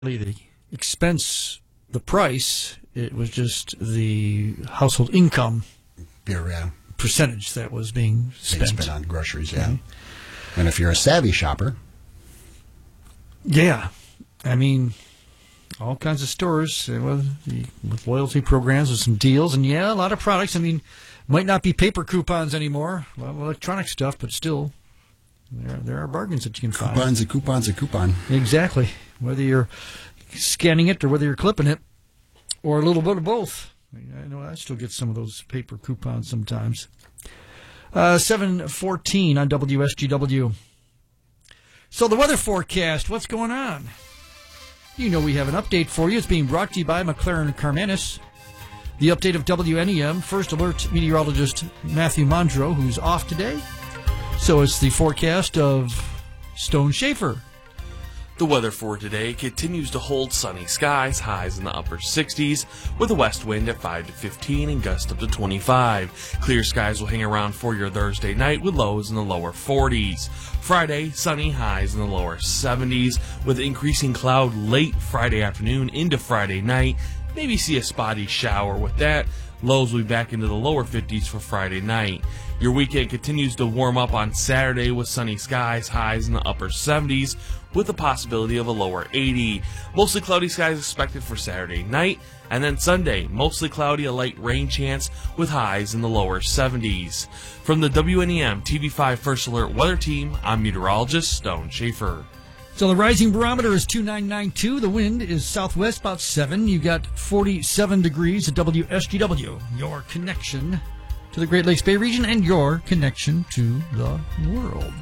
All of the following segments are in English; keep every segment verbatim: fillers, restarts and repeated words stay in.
the expense, the price, it was just the household income Beer, yeah. percentage that was being spent. spent on groceries, yeah. Mm-hmm. And if you're a savvy shopper. Yeah. I mean, all kinds of stores uh, with, the, with loyalty programs with some deals. And, yeah, a lot of products. I mean, might not be paper coupons anymore, a lot of electronic stuff, but still, there, there are bargains that you can find. Coupons and coupons and coupon. Exactly. Whether you're scanning it or whether you're clipping it, or a little bit of both. I know I still get some of those paper coupons sometimes. Uh, seven fourteen on W S G W. So the weather forecast, what's going on? You know we have an update for you. It's being brought to you by McLaren Carmanis. The update of W N E M, First Alert meteorologist Matthew Mondro, who's off today. So it's the forecast of Stone Schaefer. The weather for today continues to hold sunny skies, highs in the upper sixties, with a west wind at five to fifteen and gusts up to twenty-five. Clear skies will hang around for your Thursday night with lows in the lower forties. Friday, sunny, highs in the lower seventies, with increasing cloud late Friday afternoon into Friday night. Maybe see a spotty shower with that. Lows will be back into the lower fifties for Friday night. Your weekend continues to warm up on Saturday with sunny skies, highs in the upper seventies, with the possibility of a lower eighty. Mostly cloudy skies expected for Saturday night, and then Sunday, mostly cloudy, a light rain chance with highs in the lower seventies. From the W N E M T V five First Alert Weather Team, I'm meteorologist Stone Schaefer. So the rising barometer is two nine nine two. The wind is southwest, about seven. You've got forty-seven degrees at W S G W. Your connection to the Great Lakes Bay region and your connection to the world.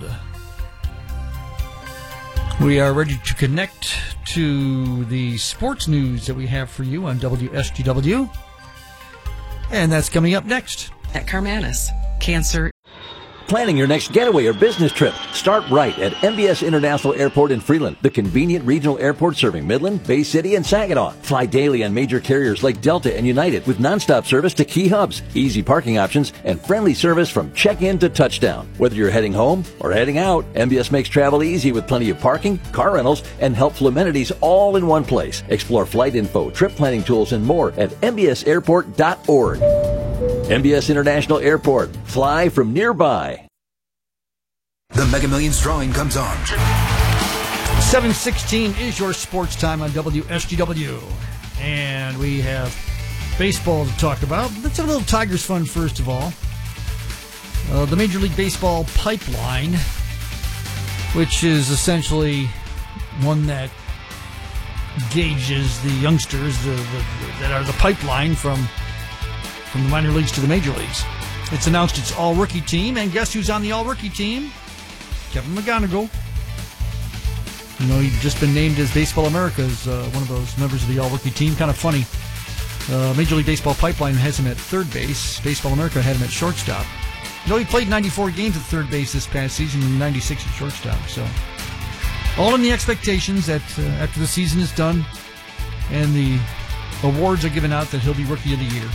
We are ready to connect to the sports news that we have for you on W S G W. And that's coming up next. At Carmanis, cancer. Planning your next getaway or business trip? Start right at M B S International Airport in Freeland, the convenient regional airport serving Midland, Bay City, and Saginaw. Fly daily on major carriers like Delta and United with nonstop service to key hubs, easy parking options, and friendly service from check-in to touchdown. Whether you're heading home or heading out, M B S makes travel easy with plenty of parking, car rentals, and helpful amenities all in one place. Explore flight info, trip planning tools, and more at M B S airport dot org. M B S International Airport. Fly from nearby. The Mega Millions drawing comes on. seven sixteen is your sports time on W S G W. And we have baseball to talk about. Let's have a little Tigers fun first of all. Uh, the Major League Baseball pipeline, which is essentially one that gauges the youngsters the, the, that are the pipeline from from the minor leagues to the major leagues. It's announced its all-rookie team, and guess who's on the all-rookie team? Kevin McGonigal. You know, he's just been named as Baseball America's uh, one of those members of the all-rookie team. Kind of funny. Uh, Major League Baseball pipeline has him at third base. Baseball America had him at shortstop. You know, he played ninety-four games at third base this past season and ninety-six at shortstop. So, all in the expectations that uh, after the season is done and the awards are given out that he'll be Rookie of the Year.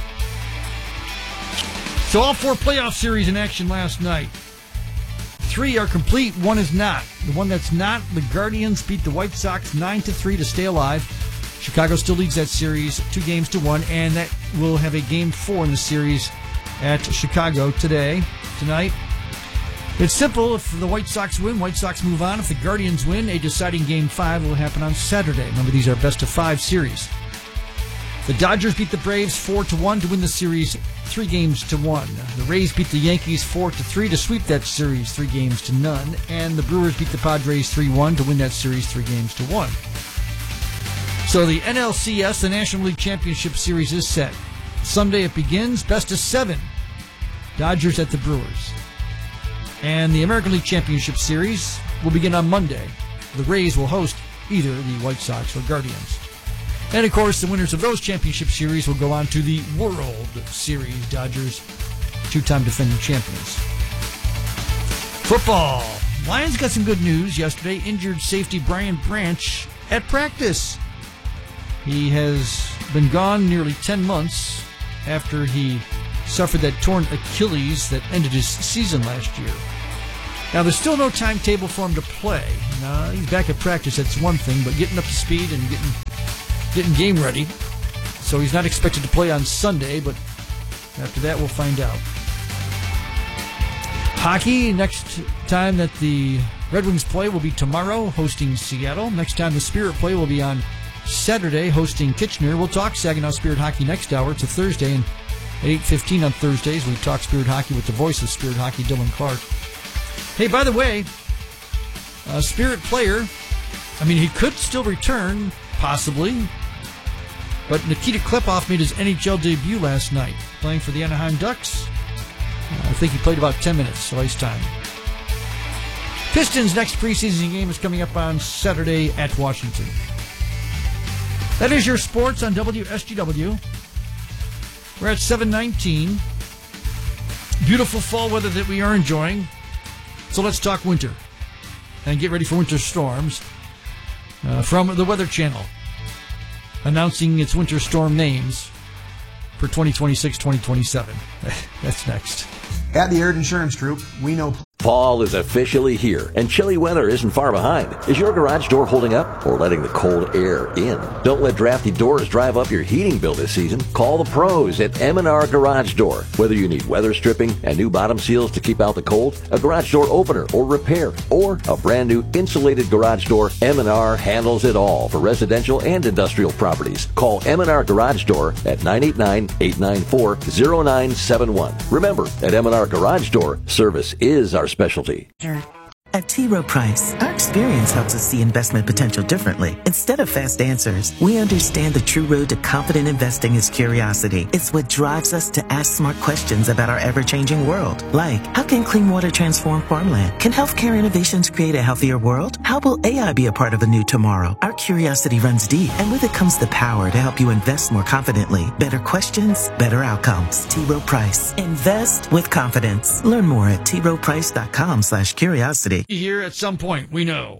So all four playoff series in action last night. Three are complete, one is not. The one that's not, the Guardians beat the White Sox nine to three to stay alive. Chicago still leads that series two games to one, and that will have a game four in the series at Chicago today, tonight. It's simple. If the White Sox win, White Sox move on. If the Guardians win, a deciding game five will happen on Saturday. Remember, these are best of five series. The Dodgers beat the Braves four to one to win the series three games to one. The Rays beat the Yankees four to three to sweep that series three games to none. And the Brewers beat the Padres three one to win that series three games to one. So the N L C S, the National League Championship Series, is set. Sunday it begins, best of seven. Dodgers at the Brewers. And the American League Championship Series will begin on Monday. The Rays will host either the White Sox or Guardians. And, of course, the winners of those championship series will go on to the World Series. Dodgers, two-time defending champions. Football. Lions got some good news yesterday. Injured safety Brian Branch at practice. He has been gone nearly ten months after he suffered that torn Achilles that ended his season last year. Now, there's still no timetable for him to play. Now, he's back at practice, that's one thing, but getting up to speed and getting getting game ready. So he's not expected to play on Sunday, but after that, we'll find out. Hockey, next time that the Red Wings play will be tomorrow, hosting Seattle. Next time the Spirit play will be on Saturday, hosting Kitchener. We'll talk Saginaw Spirit Hockey next hour. It's a Thursday, and at eight fifteen on Thursdays, we talk Spirit Hockey with the voice of Spirit Hockey, Dylan Clark. Hey, by the way, a Spirit player, I mean, he could still return, possibly, but Nikita Klepov made his N H L debut last night, playing for the Anaheim Ducks. Uh, I think he played about ten minutes, so ice time. Pistons' next preseason game is coming up on Saturday at Washington. That is your sports on W S G W. We're at seven nineteen. Beautiful fall weather that we are enjoying. So let's talk winter and get ready for winter storms. Uh, from the Weather Channel, announcing its winter storm names for twenty twenty-six twenty twenty-seven. That's next. At the Aird Insurance Group, we know... Fall is officially here, and chilly weather isn't far behind. Is your garage door holding up or letting the cold air in? Don't let drafty doors drive up your heating bill this season. Call the pros at M and R Garage Door. Whether you need weather stripping and new bottom seals to keep out the cold, a garage door opener or repair, or a brand new insulated garage door, M and R handles it all for residential and industrial properties. Call M and R Garage Door at nine eight nine, eight nine four, zero nine seven one. Remember, at M and R Garage Door, service is our specialty. At T. Rowe Price, our experience helps us see investment potential differently. Instead of fast answers, we understand the true road to confident investing is curiosity. It's what drives us to ask smart questions about our ever-changing world. Like, how can clean water transform farmland? Can healthcare innovations create a healthier world? How will A I be a part of a new tomorrow? Our curiosity runs deep, and with it comes the power to help you invest more confidently. Better questions, better outcomes. T. Rowe Price. Invest with confidence. Learn more at t rowe price dot com slash curiosity. Here at some point, we know.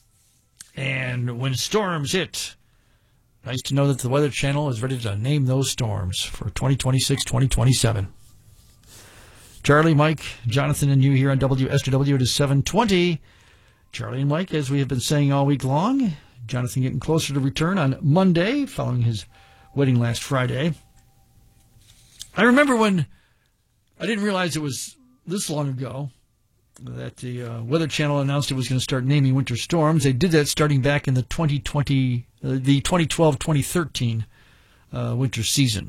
And when storms hit, nice to know that the Weather Channel is ready to name those storms for twenty twenty-six twenty twenty-seven. Charlie, Mike, Jonathan, and you here on W S G W. It is seven twenty. Charlie and Mike, as we have been saying all week long. Jonathan getting closer to return on Monday, following his wedding last Friday. I remember when I didn't realize it was this long ago that the uh, Weather Channel announced it was going to start naming winter storms. They did that starting back in the twenty twenty, uh, the twenty twelve twenty thirteen uh, winter season.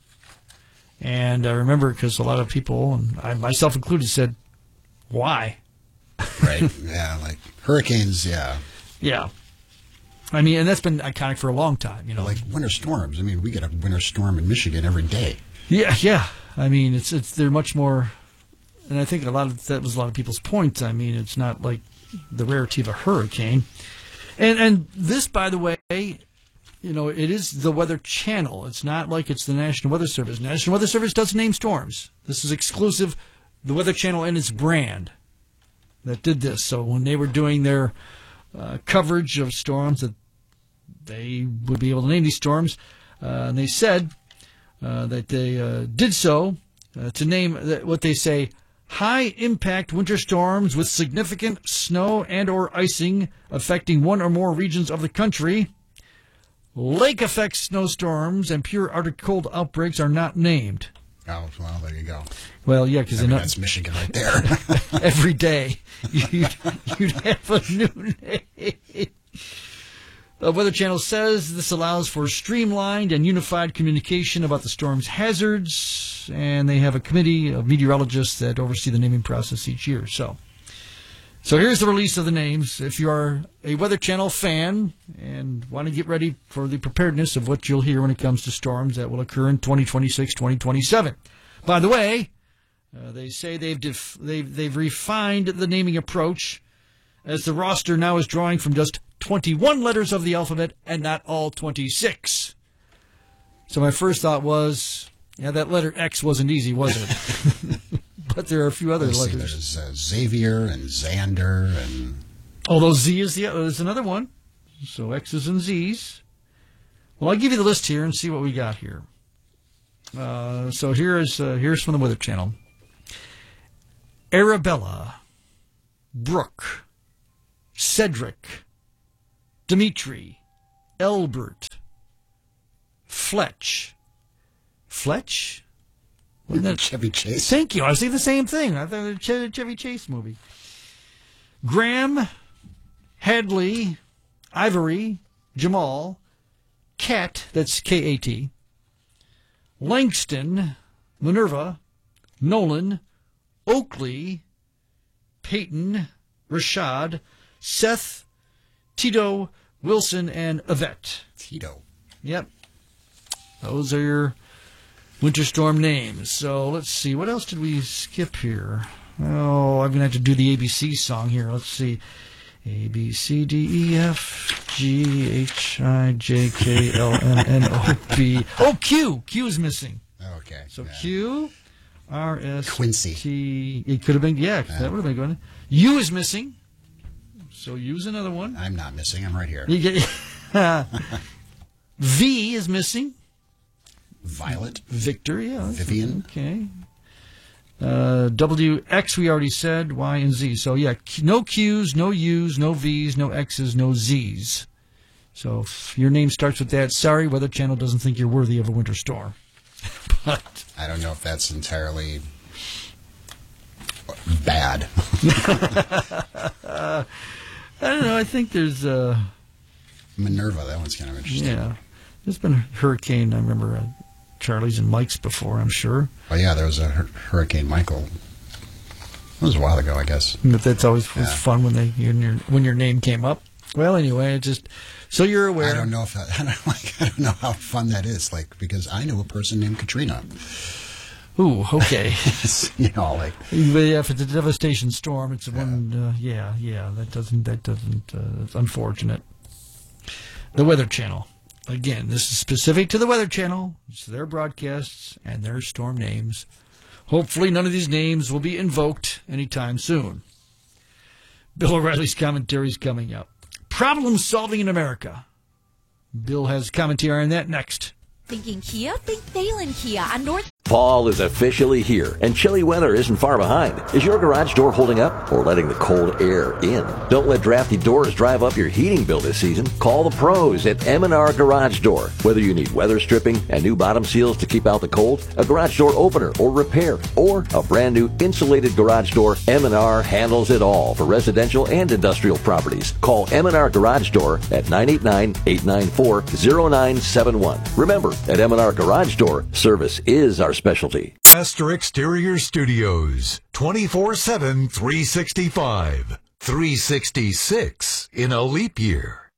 And I remember because a lot of people, and I myself included, said, why? Right. Yeah, like hurricanes, yeah. Yeah. I mean, and that's been iconic for a long time, you know. Like winter storms. I mean, we get a winter storm in Michigan every day. Yeah, yeah. I mean, it's it's they're much more... And I think a lot of that was a lot of people's points. I mean, it's not like the rarity of a hurricane. And and this, by the way, you know, it is the Weather Channel. It's not like it's the National Weather Service. National Weather Service does name storms. This is exclusive, the Weather Channel and its brand that did this. So when they were doing their uh, coverage of storms, that they would be able to name these storms. Uh, and they said uh, that they uh, did so uh, to name what they say, high-impact winter storms with significant snow and or icing affecting one or more regions of the country. Lake-effect snowstorms and pure Arctic cold outbreaks are not named. Oh, well, there you go. Well, yeah, because I mean, that's Michigan right there. Every day you'd, you'd have a new name. The Weather Channel says this allows for streamlined and unified communication about the storm's hazards, and they have a committee of meteorologists that oversee the naming process each year. So, so here's the release of the names. If you are a Weather Channel fan and want to get ready for the preparedness of what you'll hear when it comes to storms that will occur in twenty twenty-six twenty twenty-seven. By the way, uh, they say they've def- they've they've refined the naming approach, as the roster now is drawing from just twenty-one letters of the alphabet and not all twenty-six. So my first thought was, yeah, that letter X wasn't easy, was it? But there are a few other Let's see, letters. there's uh, Xavier and Xander and... Although Z is the is another one. So X's and Z's. Well, I'll give you the list here and see what we got here. Uh, so here is uh, here's from the Weather Channel. Arabella, Brooke, Cedric, Dimitri, Elbert, Fletch. Fletch? Wasn't that Chevy Chase? Thank you. I was thinking the same thing. I thought it was a Chevy Chase movie. Graham, Hadley, Ivory, Jamal, Kat, that's K A T, Langston, Minerva, Nolan, Oakley, Peyton, Rashad, Seth, Tito, Wilson, and Yvette. Tito. Yep. Those are your winter storm names. So let's see. What else did we skip here? Oh, I'm going to have to do the A B C song here. Let's see. A, B, C, D, E, F, G, H, I, J, K, L, M, N, O, P. Oh, Q. Q is missing. Okay. So yeah. Q, R, S, Quincy. T. It could have been, yeah, Yeah. that would have been good. U is missing. So U's another one. I'm not missing. I'm right here. You get, V is missing. Violet. Victor, yeah. Vivian. Okay. Uh, W, X we already said, Y, and Z. So, yeah, Q, no Q's, no U's, no V's, no X's, no Z's. So, if your name starts with that, sorry, Weather Channel doesn't think you're worthy of a winter storm. But I don't know if that's entirely bad. uh, I don't know. I think there's... Uh, Minerva, that one's kind of interesting. Yeah. There's been hurricane, I remember... Uh, Charlie's and Mike's before, I'm sure. Oh, yeah, there was a hur- Hurricane Michael. That was a while ago, I guess. But that's always was Yeah. fun when they when your when your name came up. Well, anyway, it just so you're aware. I don't know if that, I don't, like, I don't know how fun that is, like, because I knew a person named Katrina. Ooh, okay. You know, like, But yeah, if it's a devastation storm, it's one. Uh, yeah, yeah, that doesn't that doesn't. Uh, it's unfortunate. The Weather Channel. Again, this is specific to the Weather Channel. It's their broadcasts and their storm names. Hopefully none of these names will be invoked anytime soon. Bill O'Reilly's commentary is coming up. Problem solving in America. Bill has commentary on that next. Thinking Kia? Think Thalen Kia on North... Fall is officially here, and chilly weather isn't far behind. Is your garage door holding up or letting the cold air in? Don't let drafty doors drive up your heating bill this season. Call the pros at M and R Garage Door. Whether you need weather stripping and new bottom seals to keep out the cold, a garage door opener or repair, or a brand new insulated garage door, M and R handles it all for residential and industrial properties. Call M and R Garage Door at nine eight nine, eight nine four, zero nine seven one. Remember, at M and R Garage Door, service is our specialty. Master Exterior Studios, twenty-four seven, three sixty-five, three sixty-six in a leap year.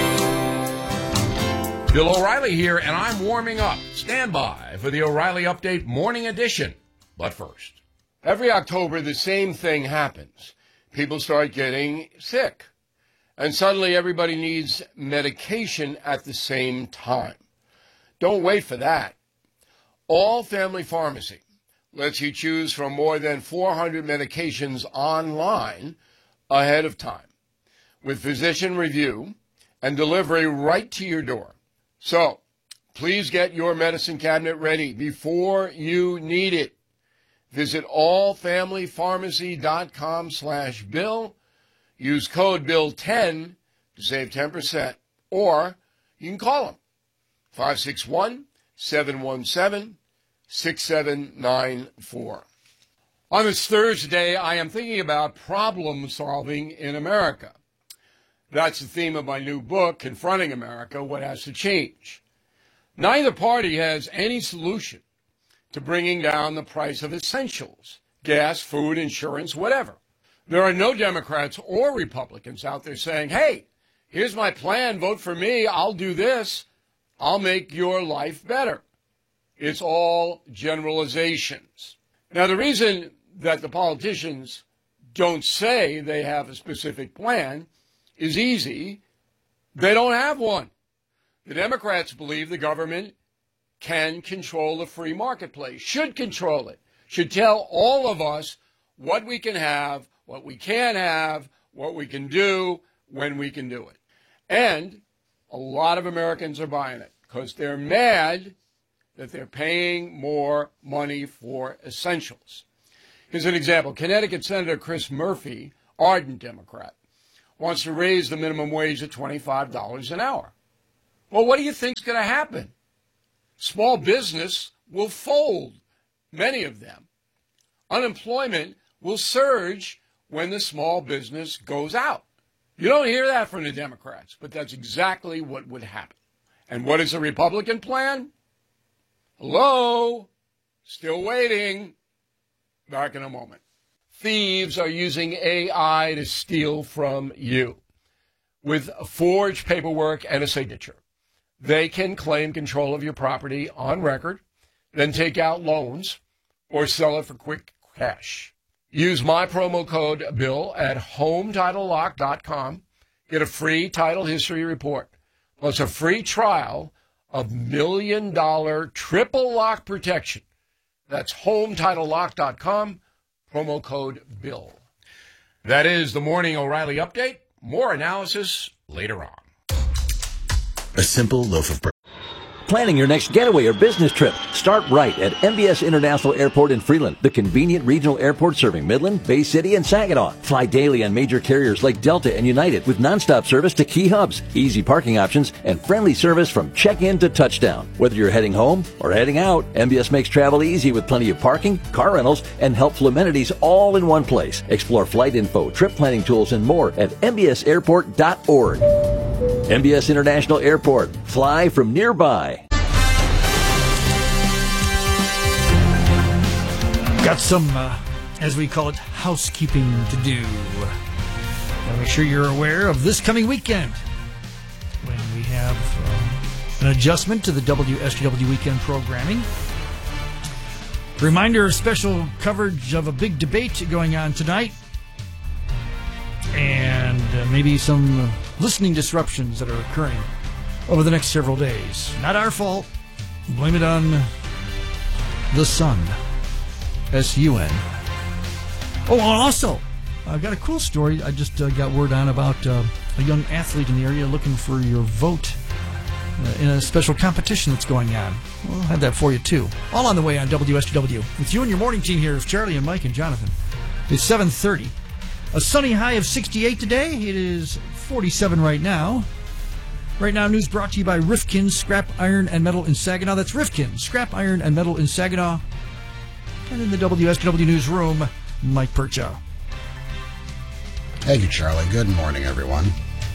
Bill O'Reilly here, and I'm warming up. Stand by for the O'Reilly Update Morning Edition. But first, every October the same thing happens. People start getting sick, and suddenly everybody needs medication at the same time. Don't wait for that. All Family Pharmacy lets you choose from more than four hundred medications online ahead of time, with physician review and delivery right to your door. So, please get your medicine cabinet ready before you need it. Visit allfamilypharmacy.com slash bill. Use code bill ten to save ten percent, or you can call them five six one, seven one seven, six seven nine four. On this Thursday, I am thinking about problem solving in America. That's the theme of my new book, Confronting America, What Has to Change. Neither party has any solution to bringing down the price of essentials, gas, food, insurance, whatever. There are no Democrats or Republicans out there saying, hey, here's my plan, vote for me, I'll do this, I'll make your life better. It's all generalizations. Now, the reason that the politicians don't say they have a specific plan is easy. They don't have one. The Democrats believe the government can control the free marketplace, should control it, should tell all of us what we can have, what we can't have, what we can do, when we can do it. And a lot of Americans are buying it because they're mad that they're paying more money for essentials. Here's an example. Connecticut Senator Chris Murphy ardent Democrat, wants to raise the minimum wage to twenty-five dollars an hour. Well, what do you think's going to happen? Small business will fold, many of them. Unemployment will surge when the small business goes out. You don't hear that from the Democrats, but that's exactly what would happen. And what is the Republican plan? Hello? Still waiting. Back in a moment. Thieves are using A I to steal from you. With forged paperwork and a signature, they can claim control of your property on record, then take out loans or sell it for quick cash. Use my promo code BILL at home title lock dot com. Get a free title history report, plus a free trial of million-dollar triple lock protection. That's home title lock dot com, promo code BILL. That is the Morning O'Reilly Update. More analysis later on. A simple loaf of bread. Planning your next getaway or business trip? Start right at M B S International Airport in Freeland, the convenient regional airport serving Midland, Bay City, and Saginaw. Fly daily on major carriers like Delta and United with nonstop service to key hubs, easy parking options, and friendly service from check-in to touchdown. Whether you're heading home or heading out, M B S makes travel easy with plenty of parking, car rentals, and helpful amenities all in one place. Explore flight info, trip planning tools, and more at m b s airport dot org. M B S International Airport. Fly from nearby. Got some, uh, as we call it, housekeeping to do. Now make sure you're aware of this coming weekend when we have uh, an adjustment to the W S T W weekend programming. Reminder of special coverage of a big debate going on tonight. And uh, maybe some uh, listening disruptions that are occurring over the next several days. Not our fault. Blame it on the sun. S U N. Oh, also, I've got a cool story. I just uh, got word on about uh, a young athlete in the area looking for your vote uh, in a special competition that's going on. We'll have that for you, too. All on the way on W S T W. With you and your morning team here is Charlie and Mike and Jonathan. It's seven thirty. A sunny high of sixty-eight today. It is forty-seven right now. Right now, news brought to you by Rifkin Scrap Iron and Metal in Saginaw. That's Rifkin Scrap Iron and Metal in Saginaw. And in the W S T W newsroom, Mike Perchow. Thank you, Charlie. Good morning, everyone.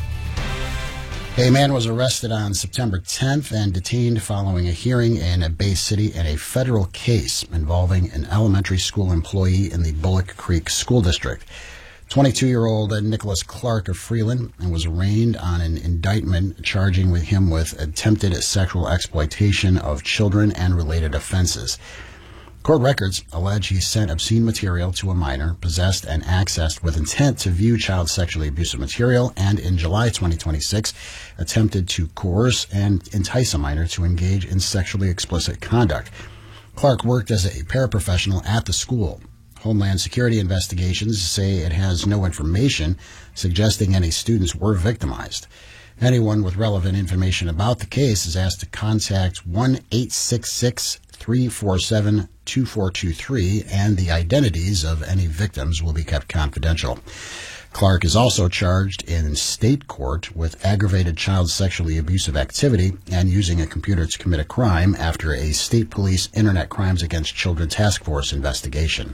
A man was arrested on September tenth and detained following a hearing in Bay City in a federal case involving an elementary school employee in the Bullock Creek School District. twenty-two-year-old Nicholas Clark of Freeland and was arraigned on an indictment charging with him with attempted sexual exploitation of children and related offenses. Court records allege he sent obscene material to a minor, possessed and accessed with intent to view child sexually abusive material, and in July twenty twenty-six attempted to coerce and entice a minor to engage in sexually explicit conduct. Clark worked as a paraprofessional at the school. Homeland Security investigations say it has no information suggesting any students were victimized. Anyone with relevant information about the case is asked to contact one eight six six, three four seven, two four two three, and the identities of any victims will be kept confidential. Clark is also charged in state court with aggravated child sexually abusive activity and using a computer to commit a crime after a state police Internet Crimes Against Children Task Force investigation.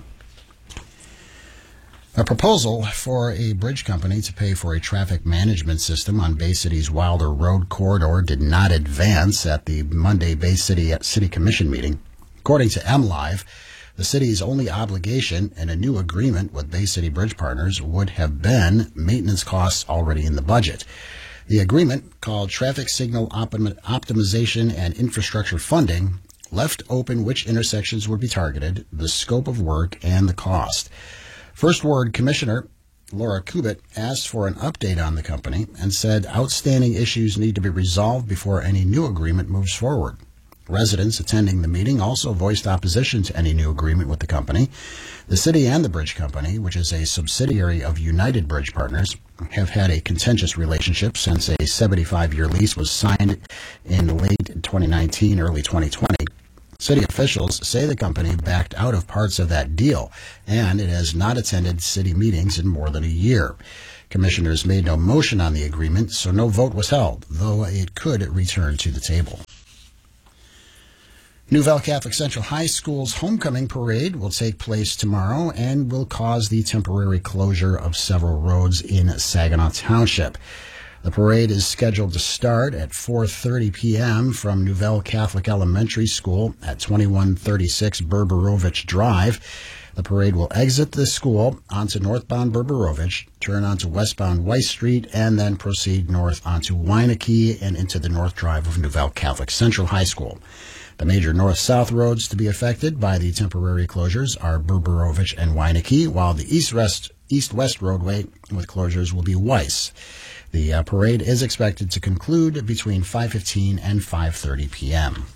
A proposal for a bridge company to pay for a traffic management system on Bay City's Wilder Road corridor did not advance at the Monday Bay City City Commission meeting. According to MLive, the city's only obligation in a new agreement with Bay City Bridge Partners would have been maintenance costs already in the budget. The agreement, called Traffic Signal Optim- Optimization and Infrastructure Funding, left open which intersections would be targeted, the scope of work, and the cost. First Ward Commissioner Laura Kubit asked for an update on the company and said outstanding issues need to be resolved before any new agreement moves forward. Residents attending the meeting also voiced opposition to any new agreement with the company. The city and the bridge company, which is a subsidiary of United Bridge Partners, have had a contentious relationship since a seventy-five-year lease was signed in late twenty nineteen, early twenty twenty. City officials say the company backed out of parts of that deal, and it has not attended city meetings in more than a year. Commissioners made no motion on the agreement, so no vote was held, though it could return to the table. Nouvelle Catholic Central High School's homecoming parade will take place tomorrow and will cause the temporary closure of several roads in Saginaw Township. The parade is scheduled to start at four thirty p.m. from Nouvelle Catholic Elementary School at twenty-one thirty-six Berberovich Drive. The parade will exit the school onto northbound Berberovich, turn onto westbound Weiss Street, and then proceed north onto Weineke and into the north drive of Nouvelle Catholic Central High School. The major north-south roads to be affected by the temporary closures are Berberovich and Weineke, while the east-west east-west roadway with closures will be Weiss. The uh, parade is expected to conclude between five fifteen and five thirty p.m.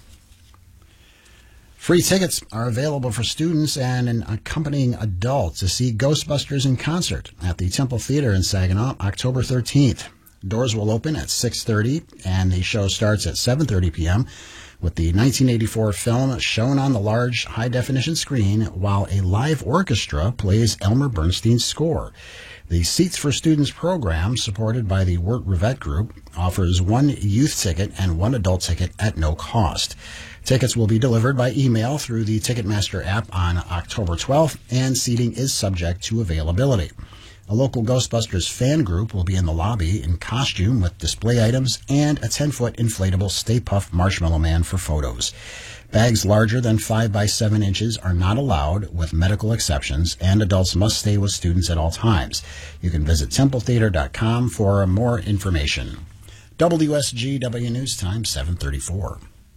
Free tickets are available for students and an accompanying adult to see Ghostbusters in concert at the Temple Theater in Saginaw, October thirteenth. Doors will open at six thirty, and the show starts at seven thirty p.m., with the nineteen eighty-four film shown on the large high-definition screen while a live orchestra plays Elmer Bernstein's score. The Seats for Students program, supported by the Wirt Rivette Group, offers one youth ticket and one adult ticket at no cost. Tickets will be delivered by email through the Ticketmaster app on October twelfth, and seating is subject to availability. A local Ghostbusters fan group will be in the lobby in costume with display items and a ten-foot inflatable Stay Puft Marshmallow Man for photos. Bags larger than five by seven inches are not allowed, with medical exceptions, and adults must stay with students at all times. You can visit temple theater dot com for more information. W S G W News Time, seven thirty-four.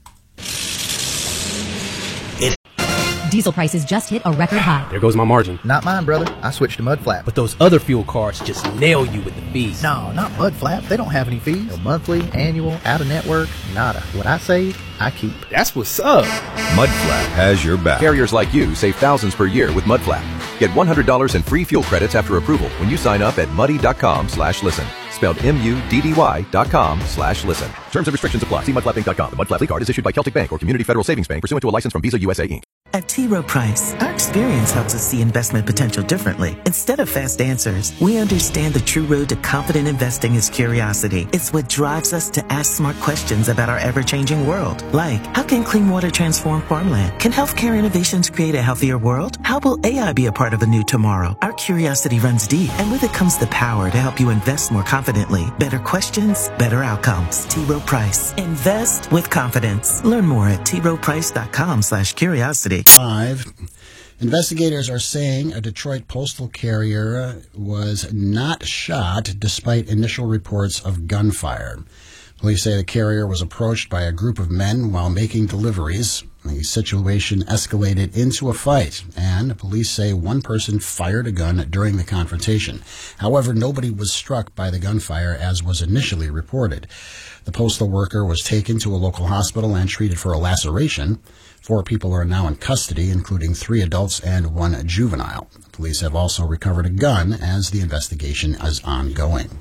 Diesel prices just hit a record high. There goes my margin. Not mine, brother. I switched to Mudflap. But those other fuel cards just nail you with the fees. No, not Mudflap. They don't have any fees. No monthly, annual, out-of-network, nada. What I save, I keep. That's what's up. Mudflap has your back. Carriers like you save thousands per year with Mudflap. Get one hundred dollars in free fuel credits after approval when you sign up at muddy.com slash listen. Spelled M-U-D-D-Y dot com slash listen. Terms and restrictions apply. See mudflap inc dot com. The Mudflap card is issued by Celtic Bank or Community Federal Savings Bank pursuant to a license from Visa U S A, Incorporated. At T. Rowe Price, our experience helps us see investment potential differently. Instead of fast answers, we understand the true road to confident investing is curiosity. It's what drives us to ask smart questions about our ever-changing world. Like, how can clean water transform farmland? Can healthcare innovations create a healthier world? How will A I be a part of a new tomorrow? Our curiosity runs deep, and with it comes the power to help you invest more confidently. Better questions, better outcomes. T. Rowe Price. Invest with confidence. Learn more at T Rowe Price dot com slash curiosity. Five. Investigators are saying a Detroit postal carrier was not shot despite initial reports of gunfire. Police say the carrier was approached by a group of men while making deliveries. The situation escalated into a fight, and police say one person fired a gun during the confrontation. However, nobody was struck by the gunfire as was initially reported. The postal worker was taken to a local hospital and treated for a laceration. Four people are now in custody, including three adults and one juvenile. Police have also recovered a gun as the investigation is ongoing.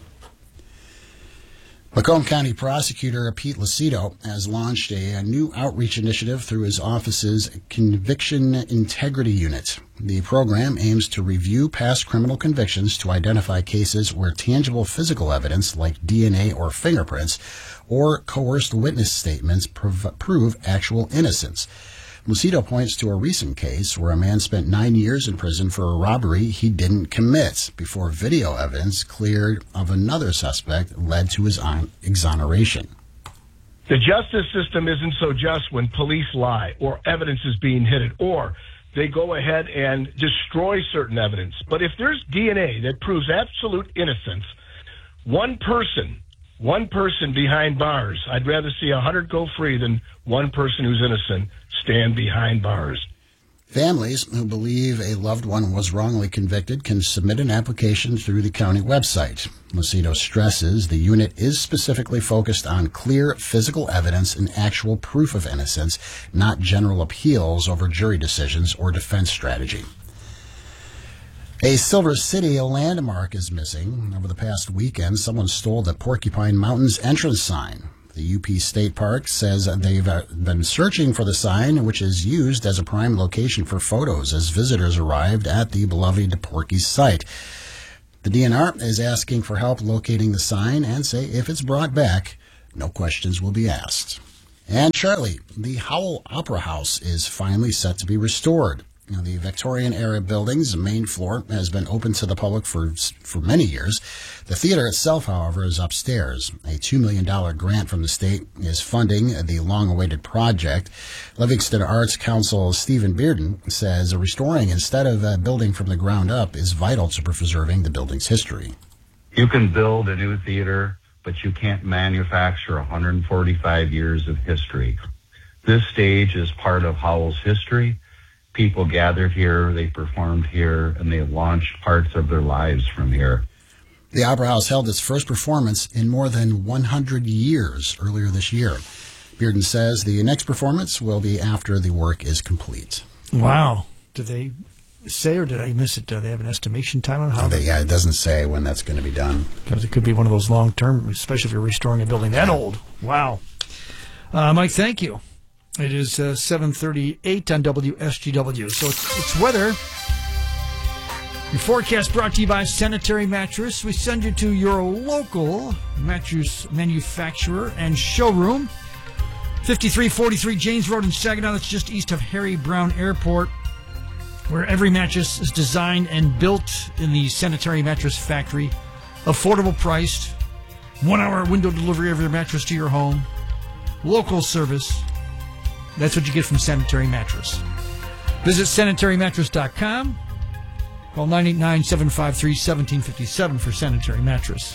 Macomb County Prosecutor Pete Lucido has launched a, a new outreach initiative through his office's Conviction Integrity Unit. The program aims to review past criminal convictions to identify cases where tangible physical evidence like D N A or fingerprints or coerced witness statements prov- prove actual innocence. Lucido points to a recent case where a man spent nine years in prison for a robbery he didn't commit before video evidence cleared of another suspect led to his on- exoneration. The justice system isn't so just when police lie or evidence is being hidden or they go ahead and destroy certain evidence. But if there's D N A that proves absolute innocence, one person, one person behind bars, I'd rather see a hundred go free than one person who's innocent stand behind bars. Families who believe a loved one was wrongly convicted can submit an application through the county website. Lucido stresses the unit is specifically focused on clear physical evidence and actual proof of innocence, not general appeals over jury decisions or defense strategy. A Silver City landmark is missing. Over the past weekend, someone stole the Porcupine Mountains entrance sign. The U P State Park says they've uh, been searching for the sign, which is used as a prime location for photos as visitors arrived at the beloved Porky's site. The D N R is asking for help locating the sign and say if it's brought back, no questions will be asked. And Charlie, the Howell Opera House is finally set to be restored. Now, the Victorian-era building's main floor has been open to the public for for many years. The theater itself, however, is upstairs. A two million dollars grant from the state is funding the long-awaited project. Livingston Arts Council Stephen Bearden says restoring instead of uh, building from the ground up is vital to preserving the building's history. You can build a new theater, but you can't manufacture one hundred forty-five years of history. This stage is part of Howell's history. People gathered here, they performed here, and they launched parts of their lives from here. The Opera House held its first performance in more than one hundred years earlier this year. Bearden says the next performance will be after the work is complete. Wow. Did they say, or did I miss it? Do they have an estimation time on how? Oh, they, yeah, it doesn't say when that's going to be done. Because it could be one of those long-term, especially if you're restoring a building that old. Wow. Uh, Mike, thank you. It is uh, seven thirty-eight on W S G W. So it's, it's weather. Your forecast brought to you by Sanitary Mattress. We send you to your local mattress manufacturer and showroom. fifty-three forty-three James Road in Saginaw. That's just east of Harry Brown Airport, where every mattress is designed and built in the Sanitary Mattress Factory. Affordable priced. One-hour window delivery of your mattress to your home. Local service. That's what you get from Sanitary Mattress. Visit sanitary mattress dot com. Call nine eight nine, seven five three, one seven five seven for Sanitary Mattress.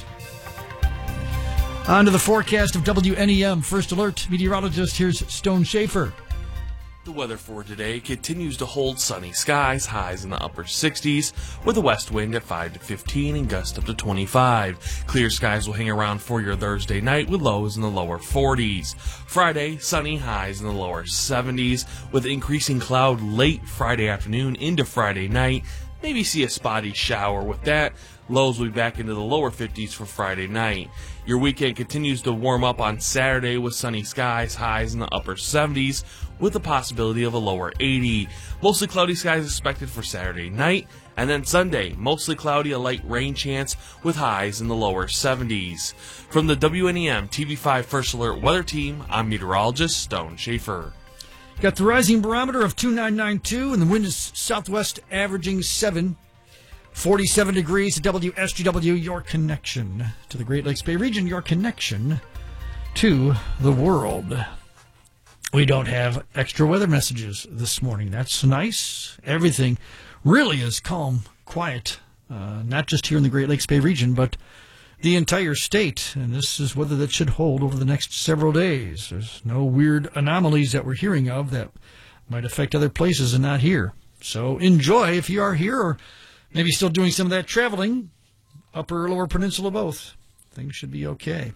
On to the forecast of W N E M. First Alert meteorologist, here's Stone Schaefer. The weather for today continues to hold sunny skies, highs in the upper sixties, with a west wind at five to fifteen and gusts up to twenty-five. Clear skies will hang around for your Thursday night with lows in the lower forties. Friday, sunny, highs in the lower seventies, with increasing cloud late Friday afternoon into Friday night. Maybe see a spotty shower. With that, lows will be back into the lower fifties for Friday night. Your weekend continues to warm up on Saturday with sunny skies, highs in the upper seventies, with the possibility of a lower eighty. Mostly cloudy skies expected for Saturday night, and then Sunday, mostly cloudy, a light rain chance with highs in the lower seventies. From the W N E M T V five First Alert Weather Team, I'm meteorologist Stone Schaefer. Got the rising barometer of two nine nine two, and the wind is southwest averaging seven. forty-seven degrees at W S G W, your connection to the Great Lakes Bay region, your connection to the world. We don't have extra weather messages this morning. That's nice. Everything really is calm, quiet, uh, not just here in the Great Lakes Bay region, but the entire state. And this is weather that should hold over the next several days. There's no weird anomalies that we're hearing of that might affect other places and not here. So enjoy if you are here, or maybe still doing some of that traveling, upper or lower peninsula, both. Things should be okay.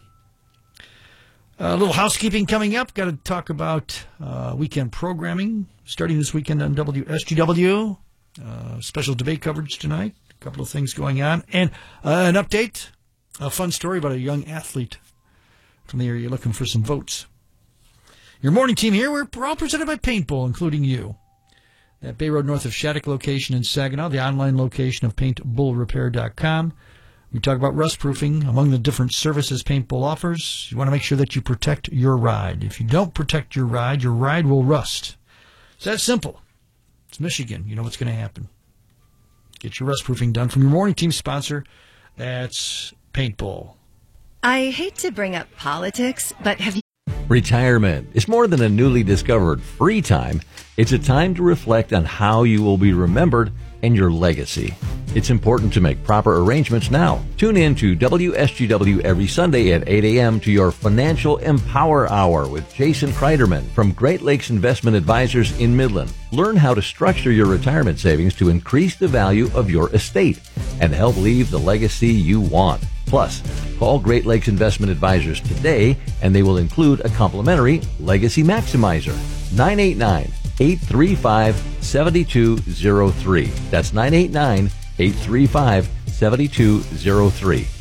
A little housekeeping coming up. Got to talk about uh, weekend programming starting this weekend on W S G W. Uh, special debate coverage tonight. A couple of things going on. And uh, an update, a fun story about a young athlete from the area looking for some votes. Your morning team here, we're all presented by Paintbull, including you. That Bay Road north of Shattuck location in Saginaw, the online location of paint bull repair dot com. We talk about rust proofing. Among the different services Paintbull offers, you want to make sure that you protect your ride. If you don't protect your ride, your ride will rust. It's that simple. It's Michigan. You know what's going to happen. Get your rust proofing done from your morning team sponsor. That's Paintbull. I hate to bring up politics, but have you... Retirement is more than a newly discovered free time. It's a time to reflect on how you will be remembered and your legacy. It's important to make proper arrangements now. Tune in to W S G W every Sunday at eight a.m. to your Financial Empower Hour with Jason Kreiderman from Great Lakes Investment Advisors in Midland. Learn how to structure your retirement savings to increase the value of your estate and help leave the legacy you want. Plus, call Great Lakes Investment Advisors today and they will include a complimentary Legacy Maximizer. nine eight nine, eight three five, seven two zero three. That's nine eight nine, eight three five, seven two zero three.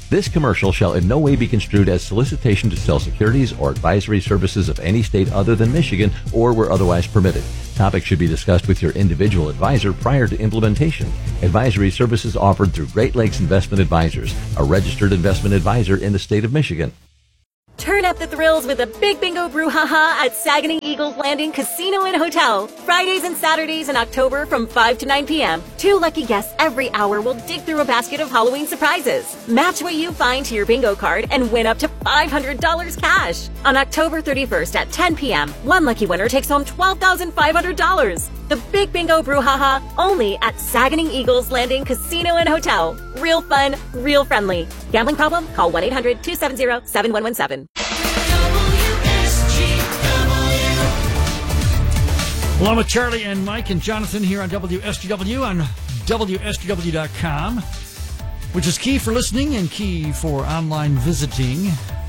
This commercial shall in no way be construed as solicitation to sell securities or advisory services of any state other than Michigan or where otherwise permitted. Topics should be discussed with your individual advisor prior to implementation. Advisory services offered through Great Lakes Investment Advisors, a registered investment advisor in the state of Michigan. Turn up the thrills with a big bingo brouhaha at Saguenay Eagles Landing Casino and Hotel. Fridays and Saturdays in October from five to nine p.m. Two lucky guests every hour will dig through a basket of Halloween surprises. Match what you find to your bingo card and win up to five hundred dollars cash. On October thirty-first at ten p.m., one lucky winner takes home twelve thousand five hundred dollars. The Big Bingo Brouhaha only at Saguenay Eagles Landing Casino and Hotel. Real fun, real friendly. Gambling problem? Call one eight hundred two seven zero seven one one seven. Along with Charlie and Mike and Jonathan here on W S G W on W S G W dot com, which is key for listening and key for online visiting.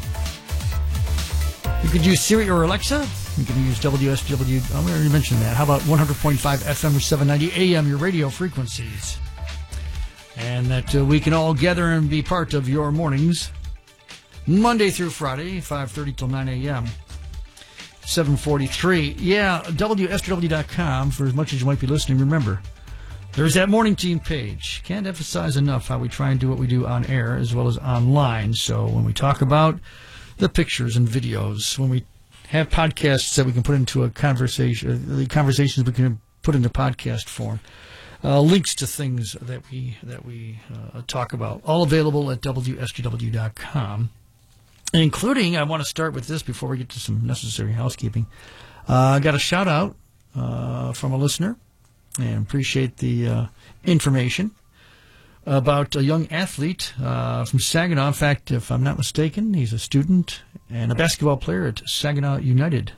You could use Siri or Alexa. You can use W S G W. Oh, we already mentioned that. How about one hundred point five F M or seven ninety A M, your radio frequencies? And that uh, we can all gather and be part of your mornings, Monday through Friday, five thirty till nine a.m. seven forty-three. Yeah, W S G W dot com, for as much as you might be listening, remember, there's that morning team page. Can't emphasize enough how we try and do what we do on air as well as online. So when we talk about the pictures and videos, when we have podcasts that we can put into a conversation, the conversations we can put into podcast form, uh, links to things that we that we uh, talk about, all available at W S G W dot com. Including, I want to start with this before we get to some necessary housekeeping. Uh, I got a shout out uh, from a listener, and appreciate the uh, information about a young athlete uh, from Saginaw. In fact, if I'm not mistaken, he's a student and a basketball player at Saginaw United.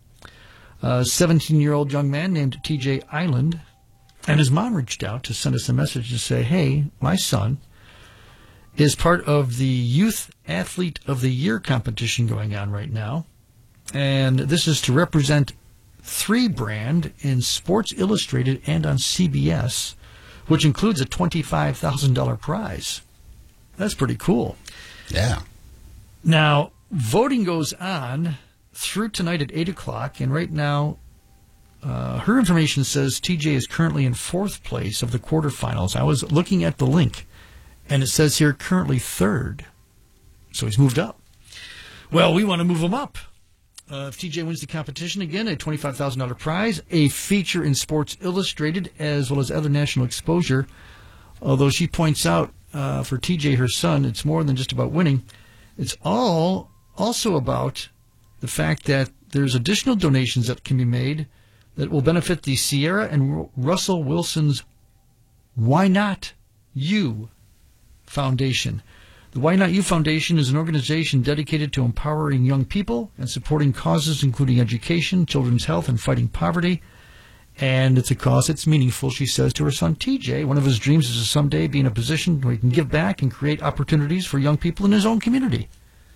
A seventeen-year-old young man named T J Island, and his mom reached out to send us a message to say, hey, my son is part of the Youth Athlete of the Year competition going on right now. And this is to represent Three brand in Sports Illustrated and on C B S, which includes a twenty-five thousand dollars prize. That's pretty cool. Yeah. Now, voting goes on through tonight at eight o'clock, and right now, uh, her information says T J is currently in fourth place of the quarterfinals. I was looking at the link, and it says here currently third. So he's moved up. Well, we want to move him up. Uh, if T J wins the competition, again, a twenty-five thousand dollars prize, a feature in Sports Illustrated, as well as other national exposure. Although she points out uh, for T J, her son, it's more than just about winning. It's all also about the fact that there's additional donations that can be made that will benefit the Sierra and Russell Wilson's Why Not You Foundation. The Why Not You Foundation is an organization dedicated to empowering young people and supporting causes including education, children's health, and fighting poverty. And it's a cause that's meaningful, she says to her son T J. One of his dreams is to someday be in a position where he can give back and create opportunities for young people in his own community.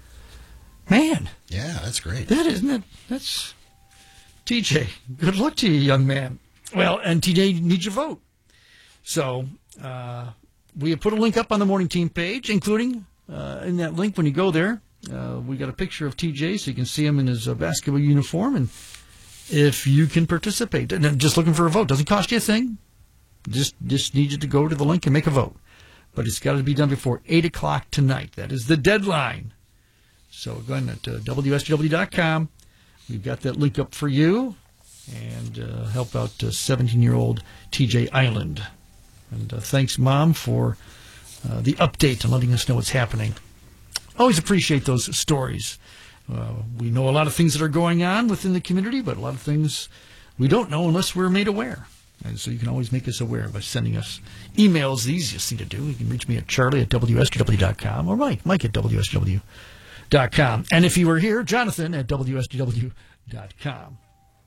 Man. Yeah, that's great. That isn't it? That's T J. Good luck to you, young man. Well, and T J needs your vote. So, uh, we have put a link up on the Morning Team page, including uh, in that link when you go there, uh, we got a picture of T J so you can see him in his uh, basketball uniform, and if you can participate. And just looking for a vote. Doesn't cost you a thing. Just, just need you to go to the link and make a vote. But it's got to be done before eight o'clock tonight. That is the deadline. So go ahead at uh, W S G W dot com. We've got that link up for you. And uh, help out uh, seventeen-year-old T J Island. And uh, thanks, Mom, for uh, the update and letting us know what's happening. Always appreciate those stories. Uh, we know a lot of things that are going on within the community, but a lot of things we don't know unless we're made aware. And so you can always make us aware by sending us emails. The easiest thing to do. You can reach me at Charlie at W S G W dot com or Mike, Mike at W S G W dot com. And if you were here, Jonathan at W S G W dot com.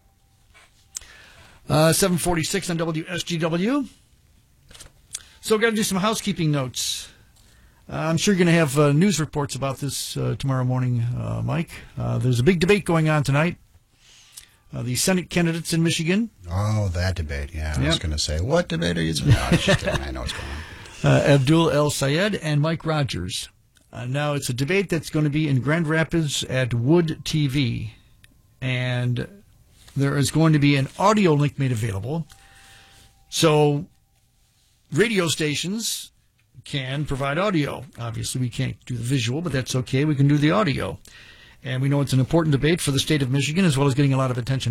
Uh, seven forty-six on W S G W. So we've got to do some housekeeping notes. Uh, I'm sure you're going to have uh, news reports about this uh, tomorrow morning, uh, Mike. Uh, there's a big debate going on tonight. Uh, the Senate candidates in Michigan. Oh, that debate, yeah. I Yep. was going to say, what debate are you? No, it's just kidding. I know what's going on. Uh, Abdul El Sayed and Mike Rogers. Uh, now, it's a debate that's going to be in Grand Rapids at Wood T V. And there is going to be an audio link made available. So radio stations can provide audio. Obviously, we can't do the visual, but that's okay. We can do the audio. And we know it's an important debate for the state of Michigan, as well as getting a lot of attention